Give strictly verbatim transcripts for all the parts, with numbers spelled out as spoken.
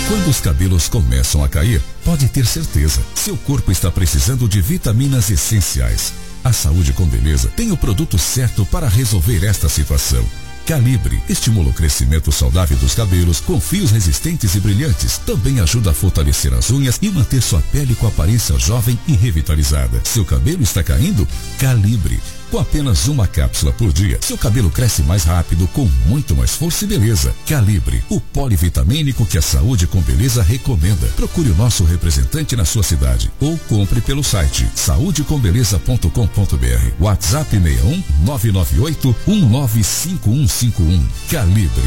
Quando os cabelos começam a cair, pode ter certeza, seu corpo está precisando de vitaminas essenciais. A Saúde com Beleza tem o produto certo para resolver esta situação. Calibre estimula o crescimento saudável dos cabelos com fios resistentes e brilhantes. Também ajuda a fortalecer as unhas e manter sua pele com aparência jovem e revitalizada. Seu cabelo está caindo? Calibre. Com apenas uma cápsula por dia, seu cabelo cresce mais rápido, com muito mais força e beleza. Calibre, o polivitamínico que a Saúde com Beleza recomenda. Procure o nosso representante na sua cidade ou compre pelo site saúde com beleza ponto com ponto br. WhatsApp seis um nove nove oito um nove cinco um cinco um. Calibre.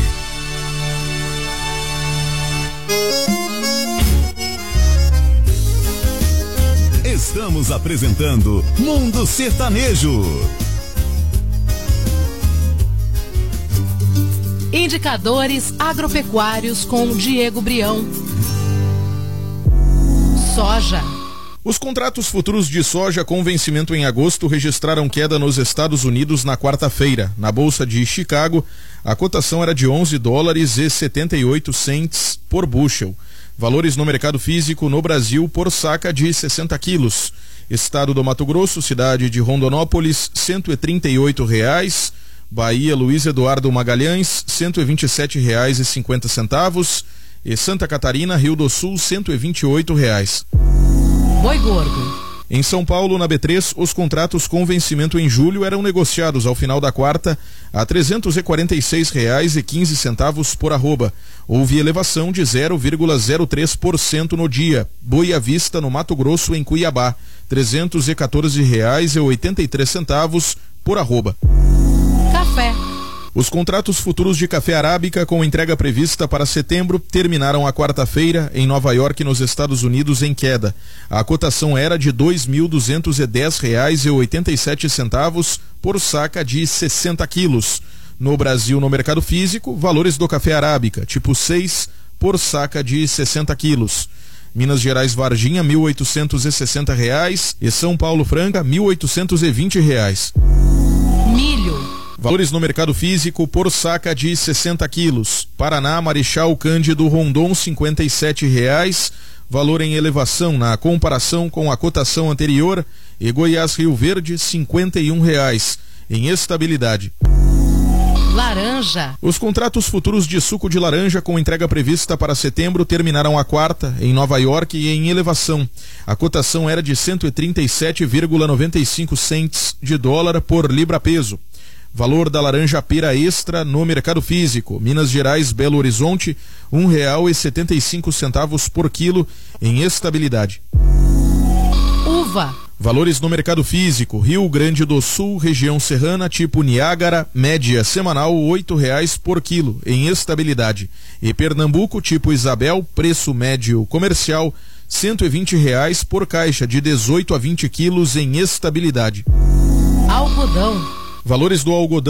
Estamos apresentando Mundo Sertanejo. Indicadores agropecuários com Diego Brião. Soja. Os contratos futuros de soja com vencimento em agosto registraram queda nos Estados Unidos na quarta-feira. Na Bolsa de Chicago, a cotação era de onze dólares e setenta e oito centes por bushel. Valores no mercado físico no Brasil por saca de sessenta quilos. Estado do Mato Grosso, cidade de Rondonópolis, cento e trinta e oito reais. Bahia, Luiz Eduardo Magalhães, cento e vinte e sete reais e cinquenta centavos. E Santa Catarina, Rio do Sul, cento e vinte e oito reais. Boi gordo. Em São Paulo, na B três, os contratos com vencimento em julho eram negociados ao final da quarta a trezentos e quarenta e seis reais e quinze centavos por arroba. Houve elevação de zero vírgula zero três por cento no dia. Boi à vista no Mato Grosso, em Cuiabá, trezentos e quatorze reais e oitenta e três centavos por arroba. Café. Os contratos futuros de café arábica com entrega prevista para setembro terminaram a quarta-feira em Nova York, nos Estados Unidos, em queda. A cotação era de dois mil duzentos e dez reais e oitenta e sete centavos por saca de sessenta quilos. No Brasil, no mercado físico, valores do café arábica, tipo seis, por saca de sessenta quilos. Minas Gerais Varginha, mil oitocentos e sessenta reais e São Paulo Franca, mil oitocentos e vinte reais. Milho. Valores no mercado físico por saca de sessenta quilos. Paraná, Marechal Cândido Rondon, cinquenta e sete reais. Valor em elevação na comparação com a cotação anterior. E Goiás Rio Verde, cinquenta e um reais. Em estabilidade. Laranja. Os contratos futuros de suco de laranja com entrega prevista para setembro terminaram a quarta em Nova York e em elevação. A cotação era de cento e trinta e sete vírgula noventa e cinco centes de dólar por libra-peso. Valor da laranja pera extra no mercado físico. Minas Gerais, Belo Horizonte, um real e setenta e cinco centavos por quilo, em estabilidade. Uva. Valores no mercado físico. Rio Grande do Sul, região serrana, tipo Niágara, média semanal oito reais por quilo, em estabilidade. E Pernambuco, tipo Isabel, preço médio comercial cento e vinte reais por caixa, de dezoito a vinte quilos, em estabilidade. Algodão. Valores do algodão